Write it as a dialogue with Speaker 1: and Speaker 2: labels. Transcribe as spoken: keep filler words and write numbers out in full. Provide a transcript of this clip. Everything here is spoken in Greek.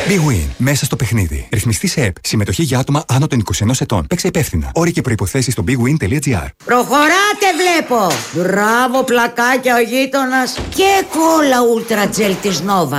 Speaker 1: Big Win. Μέσα στο παιχνίδι. Ρυθμιστή σε ΕΠ. Συμμετοχή για άτομα άνω των είκοσι ένα ετών. Παίξε υπεύθυνα. Όροι και προϋποθέσεις στο big win τελεία gr.
Speaker 2: Προχωράτε βλέπω. Μπράβο πλακάκια ο γείτονας. Και κόλλα Ultra Gel της Nova.